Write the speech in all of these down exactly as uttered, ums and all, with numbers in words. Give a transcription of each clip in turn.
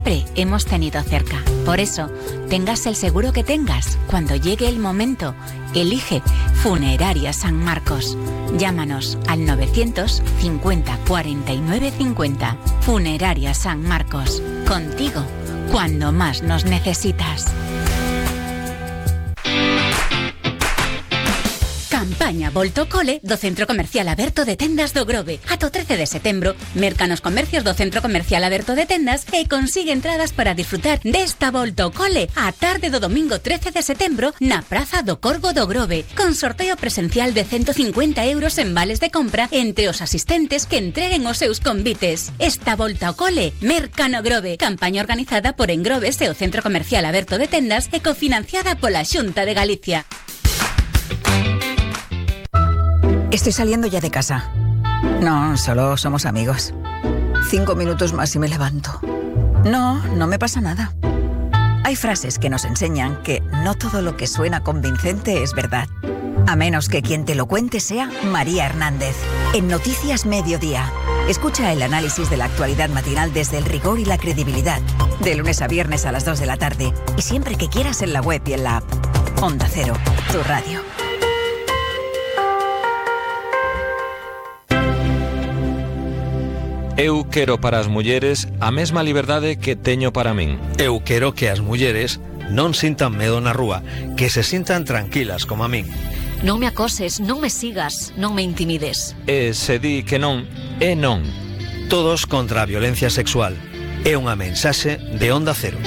Siempre hemos tenido cerca. Por eso, tengas el seguro que tengas, cuando llegue el momento, elige Funeraria San Marcos. Llámanos al novecientos cincuenta cuarenta y nueve cincuenta. Funeraria San Marcos. Contigo, cuando más nos necesitas. Campaña Volto Cole do Centro Comercial Aberto de Tendas do Grove. Ata o trece de setembro, merca nos comercios do Centro Comercial Aberto de Tendas e consigue entradas para disfrutar desta Volto Cole a tarde do domingo trece de setembro na Praza do Corgo do Grove, con sorteo presencial de ciento cincuenta euros en vales de compra entre os asistentes que entreguen os seus convites. Esta Volta ao Cole, merca no Grove. Campaña organizada por Engroves e o Centro Comercial Aberto de Tendas e cofinanciada pola Xunta de Galicia. Estoy saliendo ya de casa. No, solo somos amigos. Cinco minutos más y me levanto. No, no me pasa nada. Hay frases que nos enseñan que no todo lo que suena convincente es verdad. A menos que quien te lo cuente sea María Hernández. En Noticias Mediodía. Escucha el análisis de la actualidad matinal desde el rigor y la credibilidad. De lunes a viernes a las dos de la tarde. Y siempre que quieras en la web y en la app. Onda Cero, tu radio. Eu quero para as mulleres a mesma liberdade que teño para min. Eu quero que as mulleres non sintan medo na rúa, que se sintan tranquilas como a min. Non me acoses, non me sigas, non me intimides. E se di que non, é non. Todos contra a violencia sexual. É unha mensaxe de Onda Cero.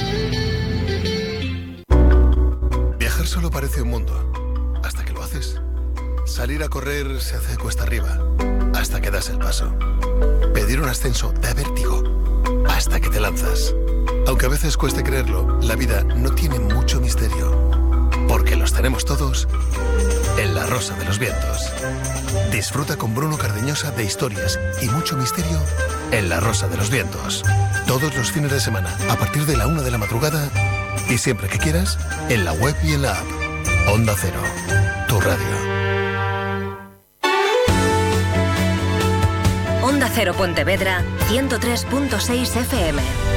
Viajar solo parece un mundo, hasta que lo haces. Salir a correr se hace cuesta arriba, hasta que das el paso. Pedir un ascenso da vértigo, hasta que te lanzas. Aunque a veces cueste creerlo, la vida no tiene mucho misterio, porque los tenemos todos en La Rosa de los Vientos. Disfruta con Bruno Cardeñosa de historias y mucho misterio en La Rosa de los Vientos. Todos los fines de semana, a partir de la una de la madrugada, y siempre que quieras, en la web y en la app. Onda Cero, tu radio. Onda Cero Pontevedra, ciento tres punto seis F M.